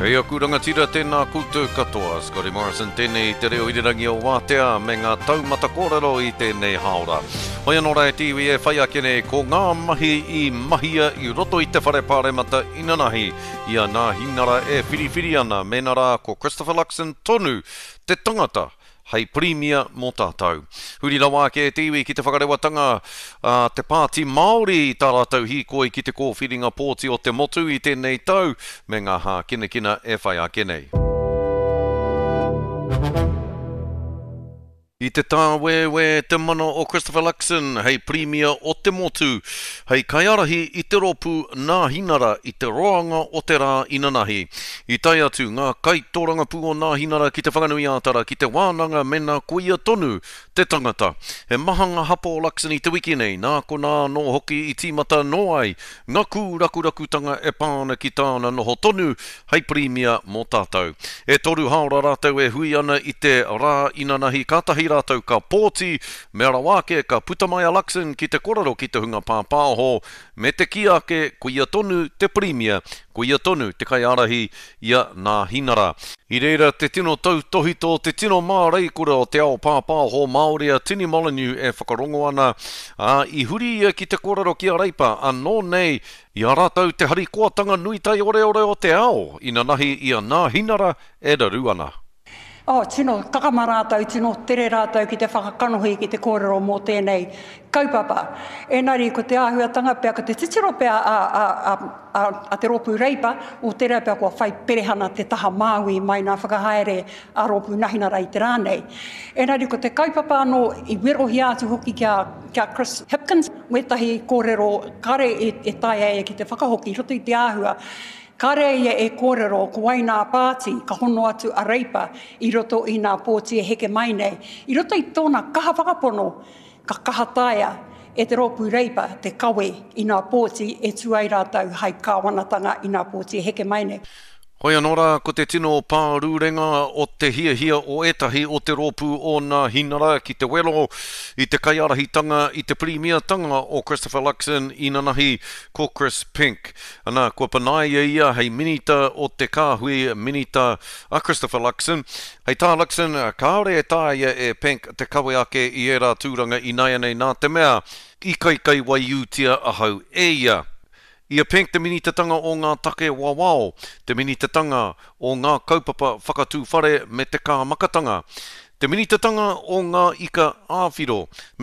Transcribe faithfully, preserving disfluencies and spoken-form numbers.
Hei aku rangatira tēnā koutou katoa, Scotty Morrison tēnei te reo irirangi o Wātea me ngā taumata kōrero i tēnei haora. Hoi anō rai tiwi e whai akene ko ngā mahi i mahia i roto i te whare pāremata inanahi ia nā hinara e whiriwhiri ana mena rā ko Christopher Luxon tonu te tangata hei Premier mō tātou. Huri rawa ke tiwi ki te whakarewatanga uh, te pāti Māori i tā rātou hikoi ki te kōwhiringa pōti o te motu i tēnei tau me ngā hā kina kina e whai a kenei. I te tāwewe te mana o Christopher Luxon, hei Premier o te motu, hei kaiarahi i te ropu nā hinara i te roanga o te rā inanahi. I tai atu ngā kaitoranga pū o nā hinara ki te whanganui ātara ki te wānanga mena kuia tonu te tangata. He mahanga hapo o Luxon i te wiki nei, nā ko nā no hoki i tīmata no ai, ngā kū rakurakutanga e pāna ki tāna noho tonu, hei Premier mō tātou. E toru haora rātou e hui ana i te rā inanahi kātahi rātou ka pōti, me ara wāke ka putamaya Luxon ki te korero ki te hunga pāpāho, me te kiake kuia tonu te Premier, kuia tonu te kaiarahi ia nā hinara. I reira te tino tau tohito, te tino mā reikura o te ao pāpāho Māori a Tini Molyneux e whakarongo ana, a i huri ia ki te korero ki a reipa, anō nei, i a rātou te hari koatanga nui tai ore ore o te ao, ina nahi ia nā hinara e raru ana. Oh, tino, kakama rātou, tino tere rātou ki te whakakanohi ki te kōrero mō tēnei kaupapa. Enari, ko te āhuatanga pia, ko te titiro pia a, a, a, a, a te ropu reipa, o tere pia kua whai perehana te taha māui mai nā whakahaere a ropu nahinara i te rānei. Enari, ko te kaupapa anō i wirohi atu hoki kia, kia Chris Hipkins, wetahi kōrero kare e, e taia e ki te whakahoki, roto i te āhua. Kare ia e kōrero ko wai nā pāti, ka hono atu a reipa, i roto i nā pōti e heke mai nei. I roto i tōna kaha whakapono, ka kaha taia e te ropu reipa, te kawe i nā pōti e tuai rātou hai kāwanatanga i nā pōti e heke mai nei. Hoi anō rā, ko te tino pārūrenga o te hia hia o etahi o te ropu o nā hinara ki te welo i te kaiarahitanga i te Premier tanga o Christopher Luxon i nanahi ko Chris Pink. Ana, kua panaia ia hei minita o te kāhui minita a Christopher Luxon. Hei tā Luxon, kāore e tāia e Pink te kawe ake i e rā tūranga i nai nei nā te mea i kai kai wai utia ahau e ia. Ia Pink te minitatanga o ngā take wawao, te minitatanga o ngā kaupapa whakatūwhare me te kāmakatanga, te minitatanga o ngā ika āwhiro,